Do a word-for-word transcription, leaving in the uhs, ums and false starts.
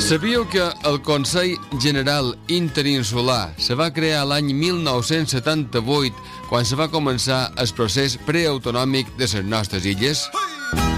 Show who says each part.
Speaker 1: Sabíeu que el Consell General Interinsular se va crear l'any mil nou-cents setanta-vuit quan se va començar el procés preautonòmic de les nostres illes?